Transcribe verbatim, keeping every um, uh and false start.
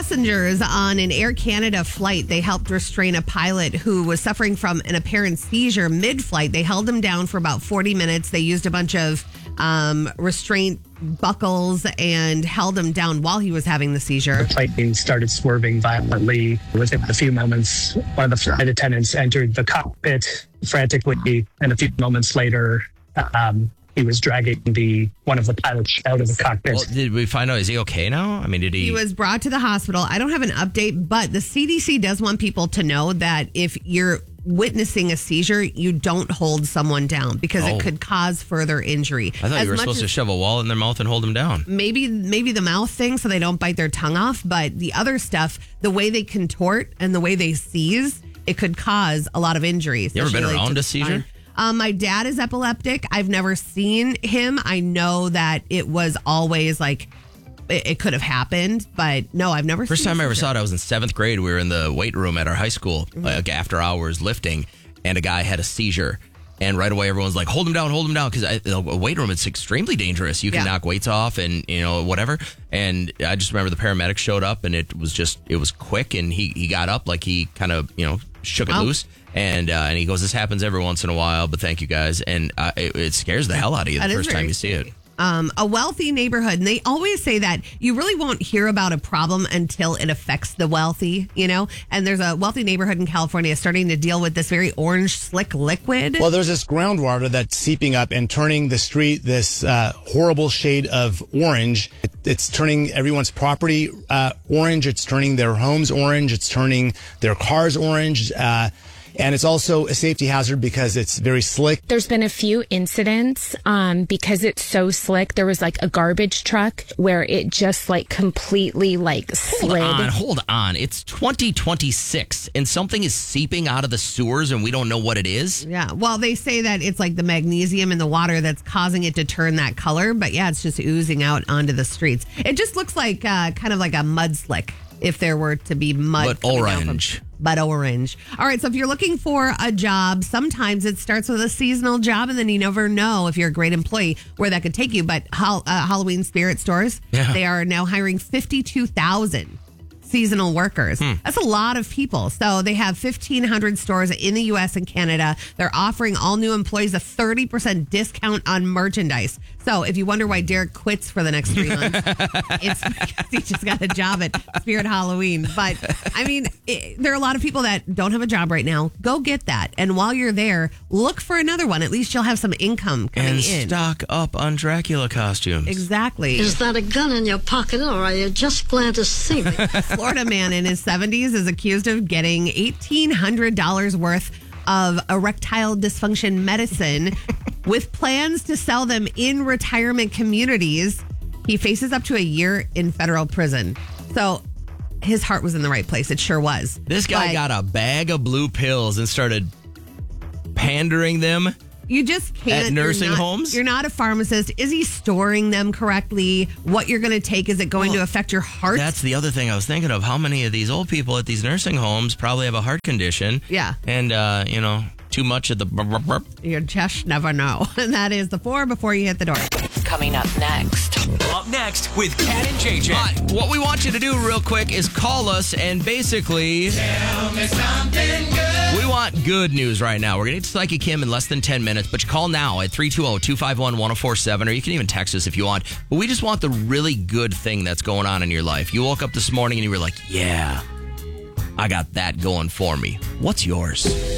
Passengers on an Air Canada flight, they helped restrain a pilot who was suffering from an apparent seizure mid-flight. They held him down for about forty minutes. They used a bunch of um, restraint buckles and held him down while he was having the seizure. The plane started swerving violently. Within a few moments, one of the flight attendants entered the cockpit frantically, and a few moments later, um, he was dragging the one of the pilots out of the cockpit. Well, did we find out, is he okay now? I mean, did he... He was brought to the hospital. I don't have an update, but the C D C does want people to know that if you're witnessing a seizure, you don't hold someone down because Oh. it could cause further injury. I thought As you were much supposed to as- shove a wall in their mouth and hold them down. Maybe maybe the mouth thing so they don't bite their tongue off, but the other stuff, the way they contort and the way they seize, it could cause a lot of injuries. You ever been especially, like, around to a the seizure? spine. Um, my dad is epileptic. I've never seen him. I know that it was always like it, it could have happened, but no, I've never First seen time a I ever seizure. saw it, I was in seventh grade. We were in the weight room at our high school, Mm-hmm. like after hours lifting, and a guy had a seizure. And right away, everyone's like, hold him down, hold him down. Because a weight room, it's extremely dangerous. You can Yeah. knock weights off and, you know, whatever. And I just remember the paramedics showed up and it was just, it was quick. And he, he got up, like he kind of, you know, shook it Wow. loose. And uh, and he goes, this happens every once in a while, but thank you guys. And uh, it, it scares the hell out of you That the is first very time you see it. Um, a wealthy neighborhood, and they always say that you really won't hear about a problem until it affects the wealthy, you know? And there's a wealthy neighborhood in California starting to deal with this very orange, slick liquid. Well, there's this groundwater that's seeping up and turning the street this uh, horrible shade of orange. It, it's turning everyone's property uh, orange. It's turning their homes orange. It's turning their cars orange. Uh, and it's also a safety hazard because it's very slick. There's been a few incidents um, because it's so slick. There was like a garbage truck where it just like completely like slid. Hold on, hold on. It's twenty twenty-six and something is seeping out of the sewers and we don't know what it is. Yeah, well, they say that it's like the magnesium in the water that's causing it to turn that color, but yeah, it's just oozing out onto the streets. It just looks like uh, kind of like a mud slick if there were to be mud. But coming down from- orange. But orange. All right, so if you're looking for a job, sometimes it starts with a seasonal job, and then you never know if you're a great employee where that could take you. But Hall- uh, Halloween Spirit Stores, Yeah. they are now hiring fifty-two thousand seasonal workers. Hmm. That's a lot of people. So they have fifteen hundred stores in the U S and Canada. They're offering all new employees a thirty percent discount on merchandise. So if you wonder why Derek quits for the next three months, it's because he just got a job at Spirit Halloween. But I mean, it, there are a lot of people that don't have a job right now. Go get that. And while you're there, look for another one. At least you'll have some income coming And in. stock up on Dracula costumes. Exactly. Is that a gun in your pocket, or are you just glad to see me? Florida man in his seventies is accused of getting eighteen hundred dollars worth of erectile dysfunction medicine with plans to sell them in retirement communities. He faces up to a year in federal prison. So his heart was in the right place. It sure was. This guy But got a bag of blue pills and started pandering them. You just can't. At nursing you're not, homes? You're not a pharmacist. Is he storing them correctly? What you're going to take, is it going Well, to affect your heart? That's the other thing I was thinking of. How many of these old people at these nursing homes probably have a heart condition? Yeah. And, uh, you know, too much of the burp, burp, burp. You just never know. And that is the four before you hit the door. Coming up next. Up next with Kat and J J. But what we want you to do real quick is call us and basically tell me something good. We want good news right now. We're going to get to Psychic Kim in less than ten minutes, but you call now at three two zero, two five one, one zero four seven, or you can even text us if you want. But we just want the really good thing that's going on in your life. You woke up this morning and you were like, yeah, I got that going for me. What's yours?